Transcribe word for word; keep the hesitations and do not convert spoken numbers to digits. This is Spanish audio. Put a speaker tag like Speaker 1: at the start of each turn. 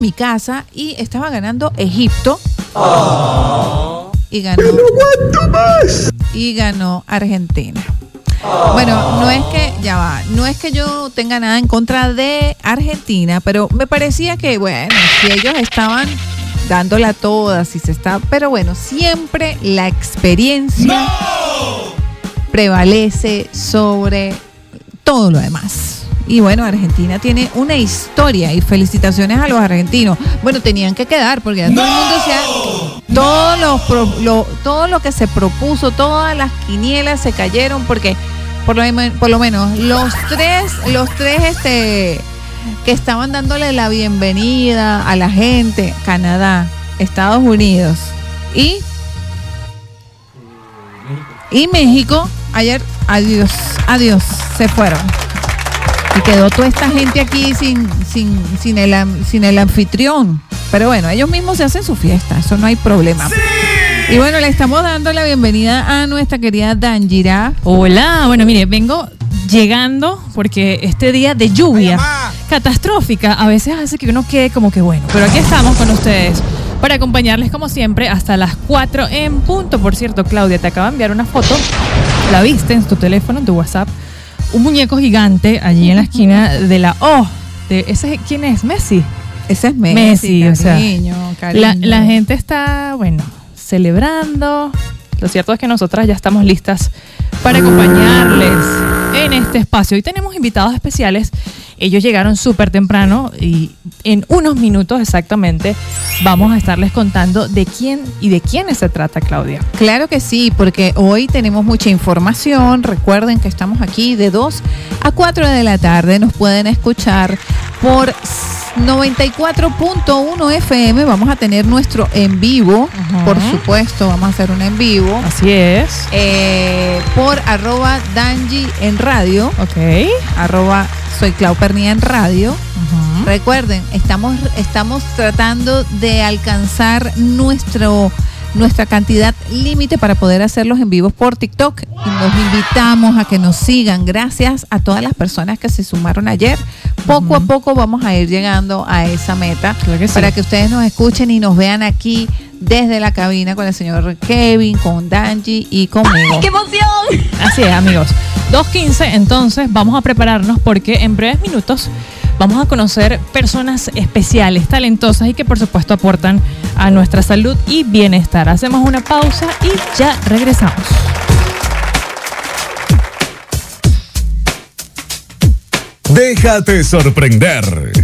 Speaker 1: mi casa y estaba ganando Egipto.
Speaker 2: Oh.
Speaker 1: Y ganó.
Speaker 2: ¡No aguanto más!
Speaker 1: Y ganó Argentina. Oh. Bueno, no es que, ya va, no es que yo tenga nada en contra de Argentina, pero me parecía que, bueno, si ellos estaban dándola toda, si se está, pero bueno, siempre la experiencia ¡no! Prevalece sobre todo lo demás. Y bueno, Argentina tiene una historia y felicitaciones a los argentinos. Bueno, tenían que quedar porque ¡no! Todo el mundo decía, todo, ¡no! lo, pro, lo, todo lo que se propuso, todas las quinielas se cayeron porque por lo, por lo menos los tres, los tres este, que estaban dándole la bienvenida a la gente, Canadá, Estados Unidos y, y México, ayer, adiós, adiós, se fueron. Y quedó toda esta gente aquí sin, sin, sin, el, sin el anfitrión. Pero bueno, ellos mismos se hacen su fiesta, eso no hay problema. ¡Sí! Y bueno, le estamos dando la bienvenida a nuestra querida Dangira.
Speaker 3: Hola, bueno, mire, vengo llegando porque este día de lluvia catastrófica a veces hace que uno quede como que bueno. Pero aquí estamos con ustedes para acompañarles como siempre hasta las cuatro en punto. Por cierto, Claudia, te acaba de enviar una foto, la viste en tu teléfono, en tu WhatsApp. Un muñeco gigante allí en la esquina de la O. De ese, ¿quién es? Messi.
Speaker 1: Ese es Messi.
Speaker 3: Messi,
Speaker 1: cariño,
Speaker 3: o sea,
Speaker 1: cariño.
Speaker 3: La, la gente está, bueno, celebrando. Lo cierto es que nosotras ya estamos listas para acompañarles en este espacio. Hoy tenemos invitados especiales. Ellos llegaron súper temprano y en unos minutos exactamente vamos a estarles contando de quién y de quiénes se trata, Claudia.
Speaker 1: Claro que sí, porque hoy tenemos mucha información. Recuerden que estamos aquí de dos a cuatro de la tarde. Nos pueden escuchar por noventa y cuatro punto uno F M. Vamos a tener nuestro en vivo, uh-huh. Por supuesto, vamos a hacer un en vivo.
Speaker 3: Así es.
Speaker 1: Eh, por arroba Dangi en radio.
Speaker 3: Ok.
Speaker 1: Arroba soy Clau Pernía en radio. Uh-huh. Recuerden, estamos, estamos tratando de alcanzar nuestro, nuestra cantidad límite para poder hacerlos en vivos por TikTok. Y los invitamos a que nos sigan. Gracias a todas las personas que se sumaron ayer. Poco uh-huh. a poco vamos a ir llegando a esa meta,
Speaker 3: claro que sí.
Speaker 1: Para que ustedes nos escuchen y nos vean aquí desde la cabina con el señor Kevin, con Dangi y conmigo.
Speaker 3: ¡Ay, qué emoción! Así es, amigos. dos quince, entonces vamos a prepararnos porque en breves minutos vamos a conocer personas especiales, talentosas y que por supuesto aportan a nuestra salud y bienestar. Hacemos una pausa y ya regresamos.
Speaker 4: Déjate sorprender